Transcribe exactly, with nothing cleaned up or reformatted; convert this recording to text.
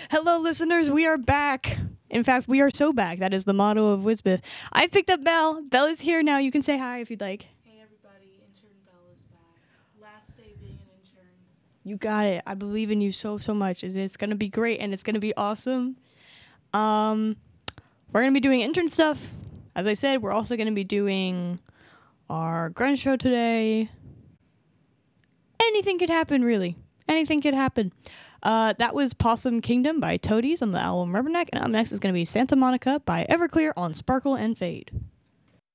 Hello, listeners. We are back. In fact, we are so back. That is the motto of Wisbith. I picked up Belle. Belle is here now. You can say hi if you'd like. Hey, everybody. Intern Belle is back. Last day being an intern. You got it. I believe in you so, so much. It's going to be great, and it's going to be awesome. Um, we're going to be doing intern stuff. As I said, we're also going to be doing our grunge show today. Anything could happen, really. Anything could happen. Uh, that was Possum Kingdom by Toadies on the album Rubberneck, and up next is going to be Santa Monica by Everclear on Sparkle and Fade.